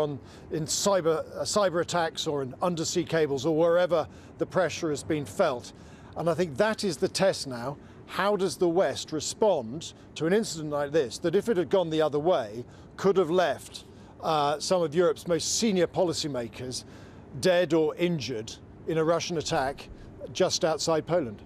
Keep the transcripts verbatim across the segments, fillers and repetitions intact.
on in cyber, uh, cyber attacks or in undersea cables or wherever the pressure has been felt. And I think that is the test now. How does the West respond to an incident like this that, if it had gone the other way, could have left uh, some of Europe's most senior policymakers dead or injured in a Russian attack just outside Poland?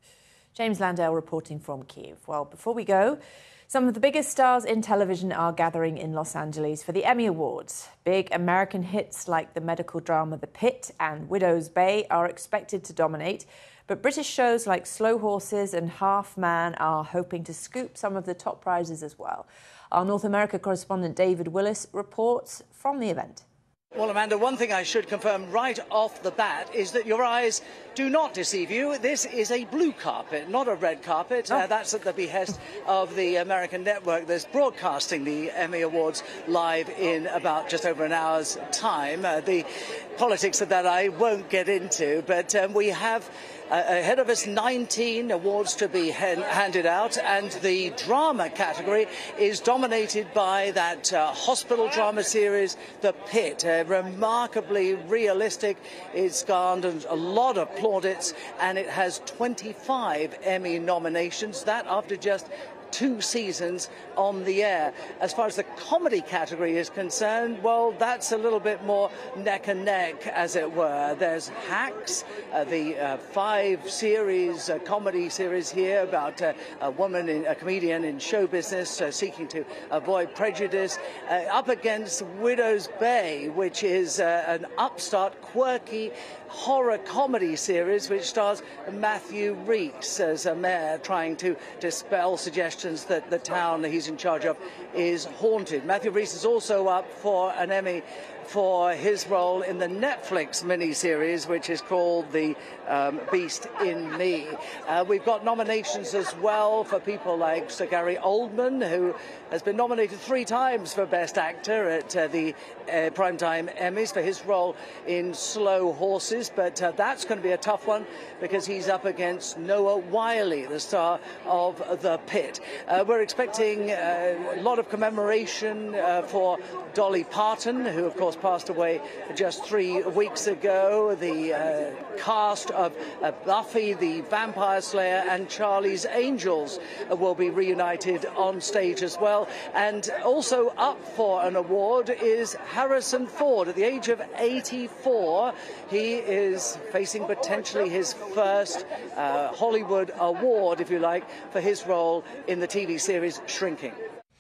James Landale reporting from Kyiv. Well, before we go, some of the biggest stars in television are gathering in Los Angeles for the Emmy Awards. Big American hits like the medical drama The Pit and Widow's Bay are expected to dominate, but British shows like Slow Horses and Half Man are hoping to scoop some of the top prizes as well. Our North America correspondent David Willis reports from the event. Well, Amanda, one thing I should confirm right off the bat is that your eyes do not deceive you. This is a blue carpet, not a red carpet. Oh. Uh, that's at the behest of the American network that's broadcasting the Emmy Awards live in about just over an hour's time. Uh, the politics of that I won't get into, but um, we have uh, ahead of us nineteen awards to be hand handed out, and the drama category is dominated by that uh, hospital drama series, The Pit. Uh, remarkably realistic. It's garnered a lot of plaudits, and it has twenty-five Emmy nominations. That after just two seasons on the air. As far as the comedy category is concerned, well, that's a little bit more neck and neck, as it were. There's Hacks, uh, the uh, five series, uh, comedy series here about uh, a woman, in, a comedian in show business uh, seeking to avoid prejudice, uh, up against Widow's Bay, which is uh, an upstart, quirky horror comedy series which stars Matthew Reese as a mayor trying to dispel suggestions that the town he's in charge of is haunted. Matthew Reese is also up for an Emmy for his role in the Netflix miniseries, which is called The um, Beast in Me. Uh, we've got nominations as well for people like Sir Gary Oldman, who has been nominated three times for Best Actor at uh, the uh, Primetime Emmys for his role in Slow Horses, but uh, that's going to be a tough one because he's up against Noah Wyle, the star of The Pit. Uh, we're expecting uh, a lot of commemoration uh, for Dolly Parton, who of course passed away just three weeks ago. The uh, cast of uh, Buffy the Vampire Slayer and Charlie's Angels uh, will be reunited on stage as well. And also up for an award is Harrison Ford. At the age of eighty-four, he is facing potentially his first uh, Hollywood award, if you like, for his role in the T V series Shrinking.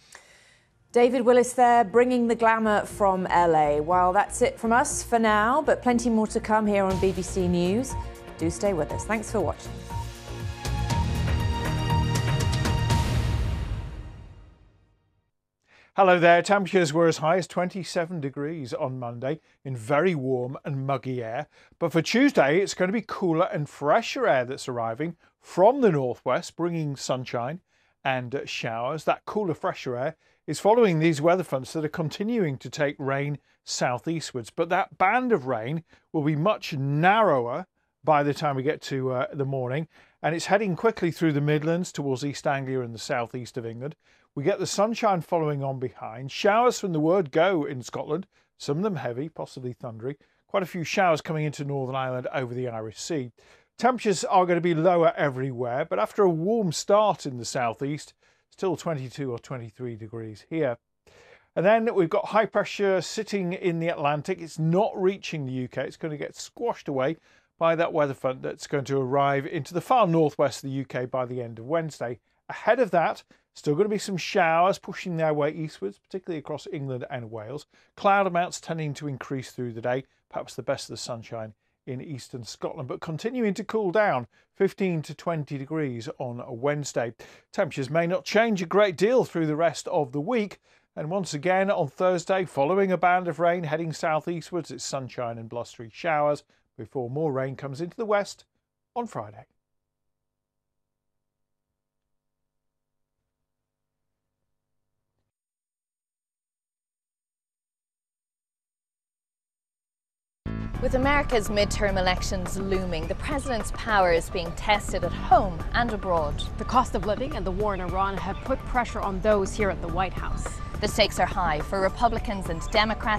David Willis there, bringing the glamour from L A. Well, that's it from us for now, but plenty more to come here on B B C News. Do stay with us. Thanks for watching. Hello there. Temperatures were as high as twenty-seven degrees on Monday in very warm and muggy air. But for Tuesday, it's going to be cooler and fresher air that's arriving from the northwest, bringing sunshine and showers. That cooler, fresher air is following these weather fronts that are continuing to take rain southeastwards. But that band of rain will be much narrower by the time we get to uh, the morning, and it's heading quickly through the Midlands towards East Anglia and the southeast of England. We get the sunshine following on behind. Showers from the word go in Scotland, some of them heavy, possibly thundery. Quite a few showers coming into Northern Ireland over the Irish Sea. Temperatures are going to be lower everywhere, but after a warm start in the southeast, still twenty-two or twenty-three degrees here. And then we've got high pressure sitting in the Atlantic. It's not reaching the U K. It's going to get squashed away by that weather front that's going to arrive into the far northwest of the U K by the end of Wednesday. Ahead of that, still going to be some showers pushing their way eastwards, particularly across England and Wales. Cloud amounts tending to increase through the day, perhaps the best of the sunshine in eastern Scotland, but continuing to cool down, fifteen to twenty degrees on a Wednesday. Temperatures may not change a great deal through the rest of the week. And once again on Thursday, following a band of rain heading southeastwards, it's sunshine and blustery showers before more rain comes into the west on Friday. With America's midterm elections looming, the president's power is being tested at home and abroad. The cost of living and the war in Iran have put pressure on those here at the White House. The stakes are high for Republicans and Democrats.